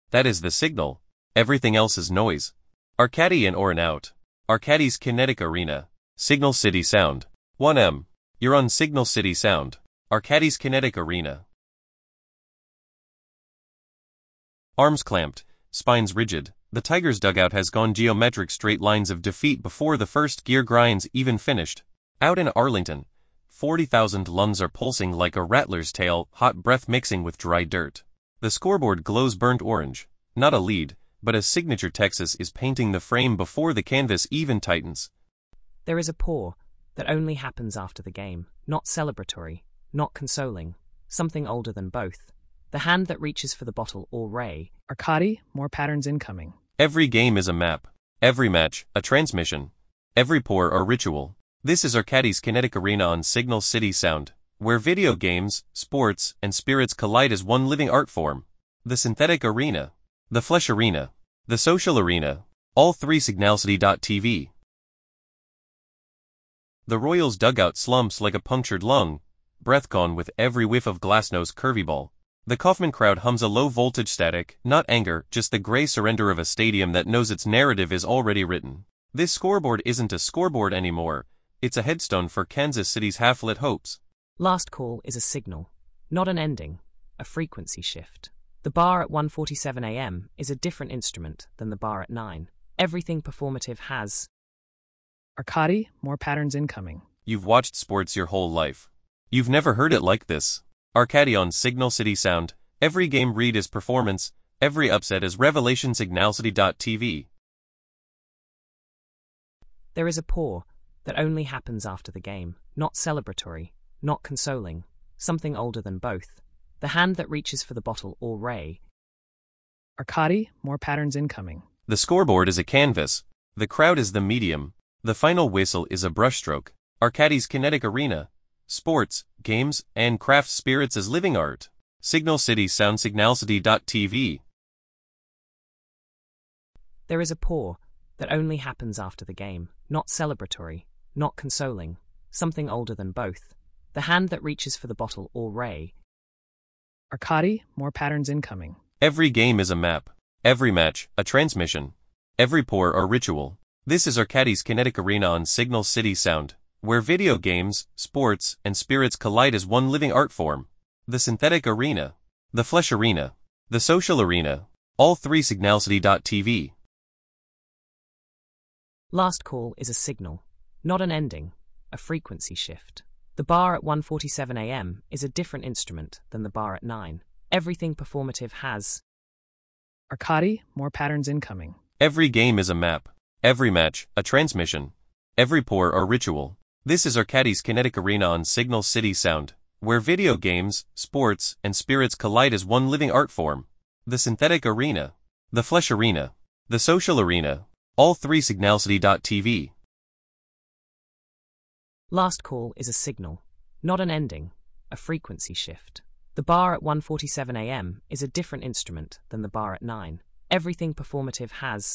That is the signal. Everything else is noise. Arcady or an out. Arcady's Kinetic Arena. Signal City Sound. 1M. You're on Signal City Sound. Arcady's Kinetic Arena. Arms clamped, spines rigid, the Tigers' dugout has gone geometric straight lines of defeat before the first gear grind's even finished. Out in Arlington, 40,000 lungs are pulsing like a rattler's tail, hot breath mixing with dry dirt. The scoreboard glows burnt orange, not a lead, but a signature. Texas is painting the frame before the canvas even tightens. There is a pour that only happens after the game, not celebratory, not consoling, something older than both. The hand that reaches for the bottle or ray. Arcady, more patterns incoming. Every game is a map. Every match, a transmission. Every pour, a ritual. This is Arcady's Kinetic Arena on Signal City Sound, where video games, sports, and spirits collide as one living art form. The synthetic arena. The flesh arena. The social arena. All three signalcity.tv. The Royals' dugout slumps like a punctured lung, breath gone with every whiff of Glasnow's curvy ball. The Kaufman crowd hums a low-voltage static, not anger, just the gray surrender of a stadium that knows its narrative is already written. This scoreboard isn't a scoreboard anymore, it's a headstone for Kansas City's half-lit hopes. Last call is a signal, not an ending, a frequency shift. The bar at 1:47 a.m. is a different instrument than the bar at 9. Everything performative has. Arcady, more patterns incoming. You've watched sports your whole life. You've never heard it like this. Arcady on Signal City Sound. Every game read is performance, every upset is revelation. Signalcity.tv. There is a pour that only happens after the game, not celebratory, not consoling, something older than both. The hand that reaches for the bottle or ray. Arcady, more patterns incoming. The scoreboard is a canvas. The crowd is the medium. The final whistle is a brushstroke. Arcady's Kinetic Arena. Sports, games, and craft spirits as living art. Signal City Sound. Signalcity.tv. There is a pour that only happens after the game, not celebratory, not consoling, something older than both. The hand that reaches for the bottle or ray. Arcady, more patterns incoming. Every game is a map. Every match, a transmission. Every pour, a ritual. This is Arcady's Kinetic Arena on Signal City Sound, where video games, sports, and spirits collide as one living art form. The synthetic arena. The flesh arena. The social arena. All three signalcity.tv. Last call is a signal, not an ending, a frequency shift. The bar at 1:47 a.m. is a different instrument than the bar at 9. Everything performative has. Arcady, more patterns incoming. Every game is a map. Every match, a transmission. Every pour, a ritual. This is Arcady's Kinetic Arena on Signal City Sound, where video games, sports, and spirits collide as one living art form. The synthetic arena. The flesh arena. The social arena. All three signalcity.tv. Last call is a signal, not an ending, a frequency shift. The bar at 1:47 a.m. is a different instrument than the bar at 9. Everything performative has.